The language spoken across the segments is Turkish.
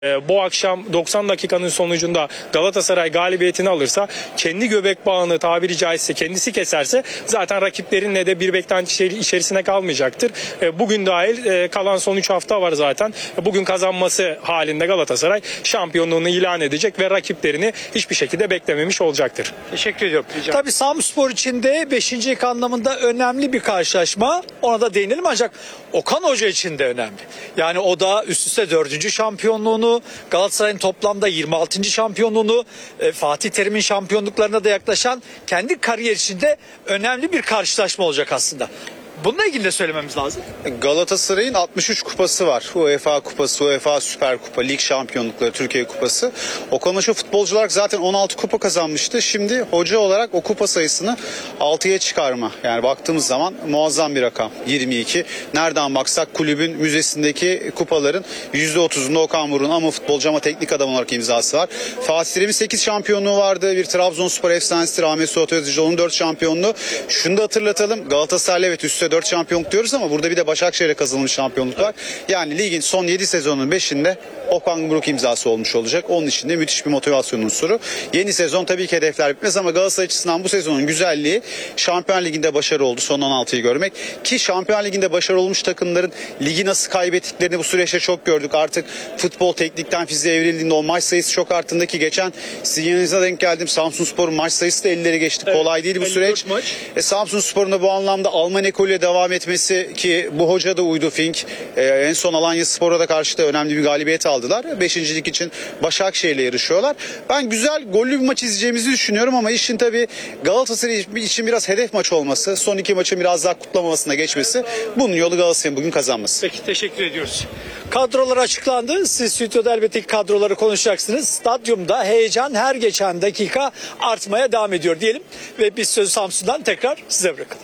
Bu akşam 90 dakikanın sonucunda Galatasaray galibiyetini alırsa, kendi göbek bağını tabiri caizse kendisi keserse zaten rakiplerinle de bir beklenti içerisine kalmayacaktır. Bugün dahil kalan son 3 hafta var zaten. Bugün kazanması halinde Galatasaray şampiyonluğunu ilan edecek ve rakiplerini hiçbir şekilde beklememiş olacaktır. Teşekkür ediyorum. Tabii Samsunspor için de 5. lig anlamında önemli bir karşılaşma. Ona da değinelim, ancak Okan Hoca için de önemli. Yani o da üst üste 4. şampiyonluğunu, Galatasaray'ın toplamda 26. şampiyonluğunu, Fatih Terim'in şampiyonluklarına da yaklaşan kendi kariyer içinde önemli bir karşılaşma olacak aslında. Bununla ilgili de söylememiz lazım. Galatasaray'ın 63 kupası var. UEFA kupası, UEFA Süper Kupa, lig şampiyonlukları, Türkiye kupası. Okan Hoca futbolcu olarak zaten 16 kupa kazanmıştı. Şimdi hoca olarak o kupa sayısını 6'ya çıkarma. Yani baktığımız zaman muazzam bir rakam. 22. Nereden baksak kulübün müzesindeki kupaların %30'unda Okan Buruk'un ama futbolcu ama teknik adam olarak imzası var. Fatih Terim'in 8 şampiyonluğu vardı. Bir Trabzonspor efsanesi Ahmet Suat Özcüoğlu'nun 4 şampiyonluğu. Şunu da hatırlatalım. Galatasaray'la evet üstte 4 şampiyonluk diyoruz ama burada bir de Başakşehir'e kazanılmış şampiyonluk var. Yani ligin son 7 sezonun 5'inde Okan Buruk imzası olmuş olacak. Onun için de müthiş bir motivasyon unsuru. Yeni sezon tabii ki hedefler bitmez ama Galatasaray açısından bu sezonun güzelliği Şampiyon Ligi'nde başarı oldu. Son 16'yı görmek. Ki Şampiyon Ligi'nde başarı olmuş takımların ligi nasıl kaybettiklerini bu süreçte çok gördük. Artık futbol teknikten fiziğe evrildiğinde o maç sayısı çok arttığında, ki geçen sizin yanınıza denk geldim. Samsunspor'un maç sayısı da 50'leri geçti. Evet, kolay değil bu süreç. Samsunspor'un da bu anlamda Alman ekolüyle devam etmesi, ki bu hoca da uydu Fink. En son Alanyaspor'a da karşı da önemli bir galibiyet aldılar. 5. lig için Başakşehir'le yarışıyorlar. Ben güzel, gollü bir maç izleyeceğimizi düşünüyorum ama işin tabii Galatasaray için biraz hedef maç olması, son 2 maçın biraz daha kutlamamasına geçmesi, bunun yolu Galatasaray'ın bugün kazanması. Peki, teşekkür ediyoruz. Kadrolar açıklandı. Siz stüdyoda elbette ki kadroları konuşacaksınız. Stadyumda heyecan her geçen dakika artmaya devam ediyor diyelim ve biz sözü Samsun'dan tekrar size bırakalım.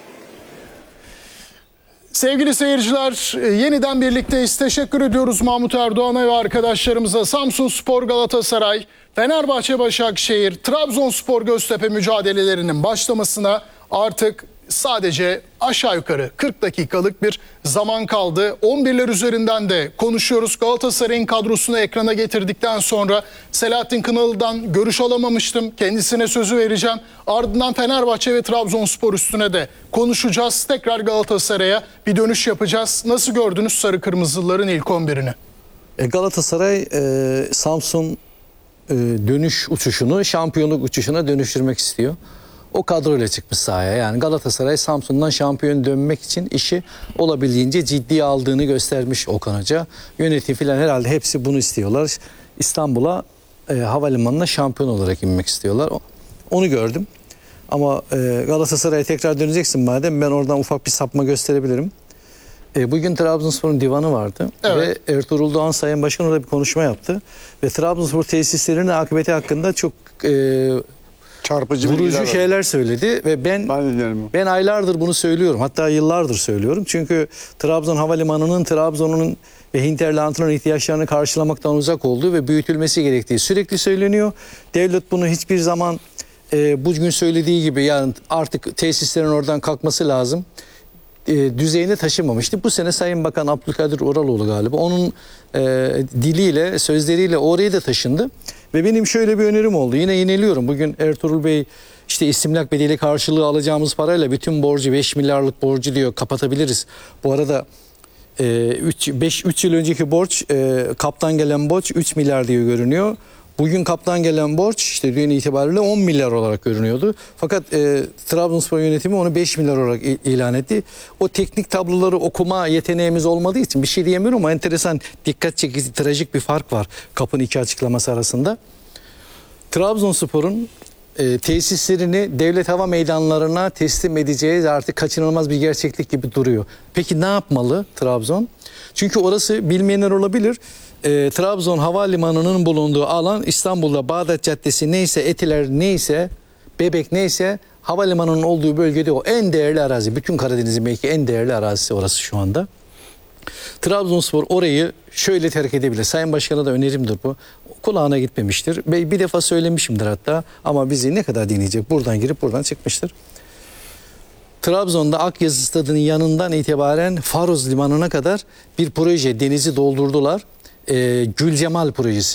Sevgili seyirciler, yeniden birlikteyiz. Teşekkür ediyoruz Mahmut Erdoğan'a ve arkadaşlarımıza. Samsunspor Galatasaray, Fenerbahçe Başakşehir, Trabzonspor Göztepe mücadelelerinin başlamasına artık sadece aşağı yukarı 40 dakikalık bir zaman kaldı. 11'ler üzerinden de konuşuyoruz. Galatasaray'ın kadrosunu ekrana getirdikten sonra Selahattin Kınalı'dan görüş alamamıştım. Kendisine sözü vereceğim. Ardından Fenerbahçe ve Trabzonspor üstüne de konuşacağız. Tekrar Galatasaray'a bir dönüş yapacağız. Nasıl gördünüz sarı kırmızıların ilk 11'ini? Galatasaray Samsun dönüş uçuşunu şampiyonluk uçuşuna dönüştürmek istiyor. O kadroyla çıkmış sahaya. Yani Galatasaray Samsun'dan şampiyon dönmek için işi olabildiğince ciddiye aldığını göstermiş Okan Hoca. Yönetim filan herhalde hepsi bunu istiyorlar. İstanbul'a havalimanına şampiyon olarak inmek istiyorlar. Onu gördüm. Ama Galatasaray'a tekrar döneceksin madem, ben oradan ufak bir sapma gösterebilirim. Bugün Trabzonspor'un divanı vardı. Evet. Ve Ertuğrul Doğan Sayın Başkan orada bir konuşma yaptı. Ve Trabzonspor tesislerinin akıbeti hakkında çok çarpıcı vurucu şeyler söyledi ve ben aylardır bunu söylüyorum, hatta yıllardır söylüyorum. Çünkü Trabzon Havalimanı'nın Trabzon'un ve hinterlandların ihtiyaçlarını karşılamaktan uzak olduğu ve büyütülmesi gerektiği sürekli söyleniyor. Devlet bunu hiçbir zaman bugün söylediği gibi, yani artık tesislerin oradan kalkması lazım düzeyine taşımamıştı. Bu sene Sayın Bakan Abdülkadir Uraloğlu galiba onun diliyle, sözleriyle oraya da taşındı. Ve benim şöyle bir önerim oldu. Yine yineliyorum. Bugün Ertuğrul Bey işte istimlak bedeli karşılığı alacağımız parayla bütün borcu, 5 milyarlık borcu diyor, kapatabiliriz. Bu arada 3 yıl önceki borç, kaptan gelen borç 3 milyar diye görünüyor. Bugün kaptan gelen borç işte dün itibariyle 10 milyar olarak görünüyordu. Fakat Trabzonspor yönetimi onu 5 milyar olarak ilan etti. O teknik tabloları okuma yeteneğimiz olmadığı için bir şey diyemiyorum ama enteresan, dikkat çekici, trajik bir fark var kapın iki açıklaması arasında. Trabzonspor'un tesislerini devlet hava meydanlarına teslim edeceği artık kaçınılmaz bir gerçeklik gibi duruyor. Peki ne yapmalı Trabzon? Çünkü orası, bilmeyenler olabilir, Trabzon Havalimanı'nın bulunduğu alan İstanbul'da Bağdat Caddesi neyse, Etiler neyse, Bebek neyse, havalimanının olduğu bölgede o en değerli arazi. Bütün Karadeniz'in belki en değerli arazisi orası şu anda. Trabzonspor orayı şöyle terk edebilir. Sayın Başkan'a da önerimdir bu. Kulağına gitmemiştir. Bir defa söylemişimdir hatta, ama bizi ne kadar dinleyecek? Buradan girip buradan çıkmıştır. Trabzon'da Akyazı Stadı'nın yanından itibaren Faroz Limanı'na kadar bir proje, denizi doldurdular. Gül Cemal projesi